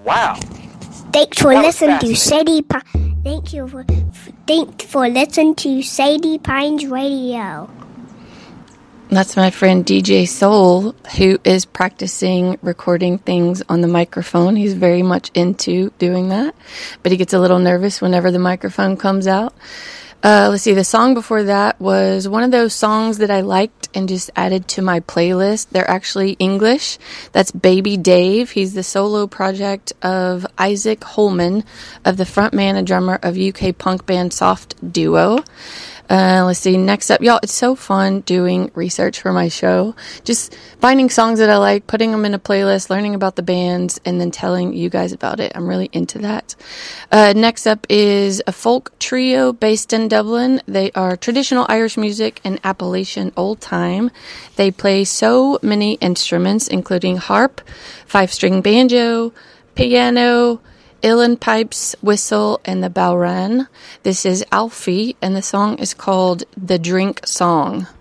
Wow. Thanks for That was listening to fascinating. Thanks for listening to Sadie Pines Radio. That's my friend DJ Soul, who is practicing recording things on the microphone. He's very much into doing that, but he gets a little nervous whenever the microphone comes out. Let's see, the song before that was one of those songs that I liked and just added to my playlist. They're actually English. That's Baby Dave. He's the solo project of Isaac Holman, of the frontman and drummer of UK punk band Soft Duo. Let's see, next up, y'all, it's so fun doing research for my show. Just finding songs that I like, putting them in a playlist, learning about the bands, and then telling you guys about it. I'm really into that. Next up is a folk trio based in Dublin. They are traditional Irish music and Appalachian old time. They play so many instruments, including harp, 5-string banjo, piano, uilleann pipes, whistle, and the bodhrán. This is Alfie, and the song is called The Drink Song.